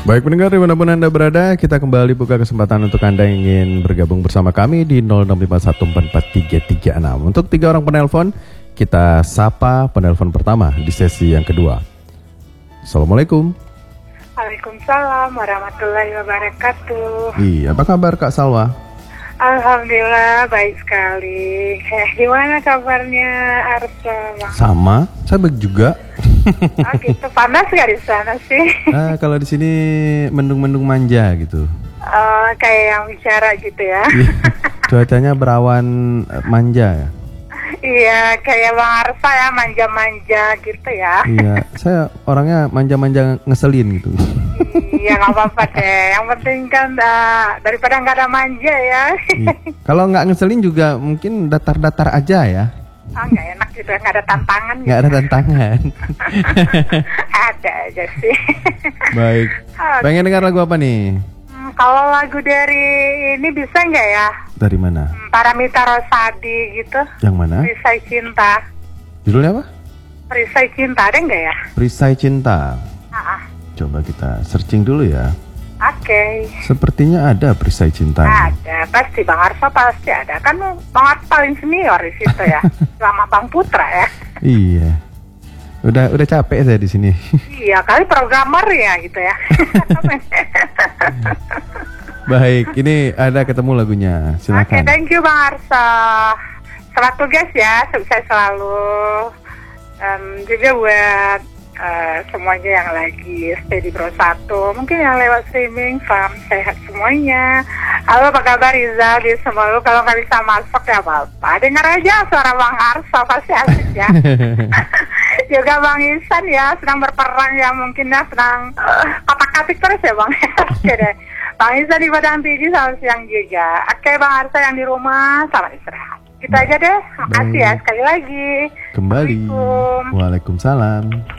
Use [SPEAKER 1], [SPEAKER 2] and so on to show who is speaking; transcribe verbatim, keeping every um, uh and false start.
[SPEAKER 1] Baik pendengar dimanapun Anda berada, kita kembali buka kesempatan untuk Anda yang ingin bergabung bersama kami di nol enam lima satu empat empat tiga tiga enam. Untuk tiga orang penelpon, kita sapa penelpon pertama di sesi yang kedua. Assalamualaikum.
[SPEAKER 2] Waalaikumsalam warahmatullahi wabarakatuh.
[SPEAKER 1] Iya, apa kabar Kak Salwa?
[SPEAKER 2] Alhamdulillah baik sekali. Eh, gimana kabarnya Arsa?
[SPEAKER 1] Sama, saya baik juga.
[SPEAKER 2] Oh gitu, panas gak di sana sih?
[SPEAKER 1] Nah, kalau di sini mendung-mendung manja gitu.
[SPEAKER 2] Uh, kayak yang bicara gitu ya.
[SPEAKER 1] Cuacanya berawan manja ya.
[SPEAKER 2] Iya, kayak Bang Arsa ya, manja-manja gitu ya.
[SPEAKER 1] Iya, saya orangnya manja-manja ngeselin gitu.
[SPEAKER 2] Iya, nggak apa-apa deh. Yang penting kan uh, daripada nggak ada manja ya.
[SPEAKER 1] Iya. Kalau nggak ngeselin juga mungkin datar-datar aja ya.
[SPEAKER 2] Ah, nggak enak gitu, nggak ada tantangan. Gitu.
[SPEAKER 1] Nggak ada tantangan.
[SPEAKER 2] Ada aja sih.
[SPEAKER 1] Baik.
[SPEAKER 2] Okay.
[SPEAKER 1] Pengen dengar lagu apa nih?
[SPEAKER 2] Hmm, kalau lagu dari ini bisa nggak ya?
[SPEAKER 1] Dari mana?
[SPEAKER 2] Hmm, Paramita Rosadi gitu.
[SPEAKER 1] Yang mana?
[SPEAKER 2] Perisai Cinta.
[SPEAKER 1] Judulnya apa?
[SPEAKER 2] Perisai Cinta, ada nggak ya?
[SPEAKER 1] Perisai Cinta.
[SPEAKER 2] Ah.
[SPEAKER 1] Coba kita searching dulu ya.
[SPEAKER 2] Oke. Okay.
[SPEAKER 1] Sepertinya ada Perisai Cinta.
[SPEAKER 2] Ada, pasti Bang Arsa pasti ada. Kan Bang Arsa paling senior di situ ya. Sama Bang Putra ya.
[SPEAKER 1] Iya. Udah udah capek saya di sini.
[SPEAKER 2] Iya, kali programmer ya gitu ya.
[SPEAKER 1] Baik, ini ada ketemu lagunya. Silakan.
[SPEAKER 2] Oke, okay, thank you Bang Arsa. Selamat tugas ya, sukses selalu. Um, juga buat Uh, semuanya yang lagi stay di Pro satu, mungkin yang lewat streaming, salam sehat semuanya. Halo, apa kabar Riza? Di semua lu kalau nggak bisa masuk ya apa-apa, dengar aja suara Bang Arsa, pasti asik ya. Juga Bang Isan ya, sedang berperang ya, mungkin ya sedang uh, katak-katik terus ya Bang. Oke deh, Bang Isan di Padang Tinggi, selamat siang juga. Oke Bang Arsa yang di rumah, selamat istirahat. Kita aja deh, makasih ya sekali lagi.
[SPEAKER 1] Kembali. Waalaikumsalam.